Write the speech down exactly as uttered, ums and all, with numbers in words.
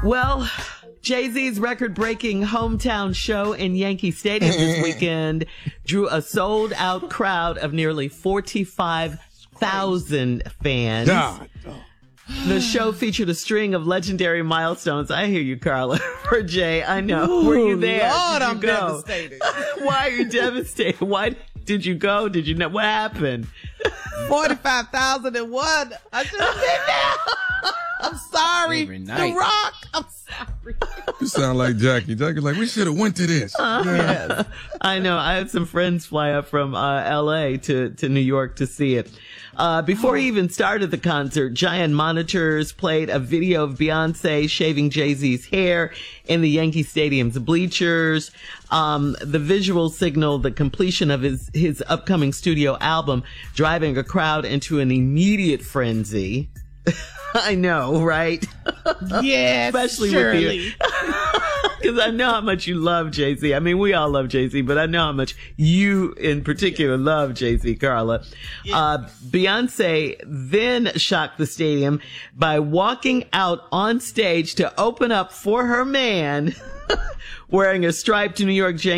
Well, Jay-Z's record-breaking hometown show in Yankee Stadium this weekend drew a sold-out crowd of nearly forty-five thousand fans. God. The show featured a string of legendary milestones. I hear you, Carla. For Jay, I know. Ooh, Were you there? Lord, did you I'm go? devastated. Why are you devastated? Why did you go? Did you know what happened? forty-five thousand and one. I should have been there. I'm sorry. Every night. The Rock. I'm sorry. You sound like Jackie. Jackie's like, we should have went to this. Yes. I know. I had some friends fly up from uh, L A to, to New York to see it. Uh, before he even started the concert, giant monitors played a video of Beyonce shaving Jay-Z's hair in the Yankee Stadium's bleachers. Um, the visual signaled the completion of his, his upcoming studio album, driving a crowd into an immediate frenzy. I know, right? Yes, Especially surely. with you. Because I know how much you love Jay-Z. I mean, we all love Jay-Z, but I know how much you in particular love Jay-Z, Carla. Yeah. Uh, Beyonce then shocked the stadium by walking out on stage to open up for her man wearing a striped New York Yankees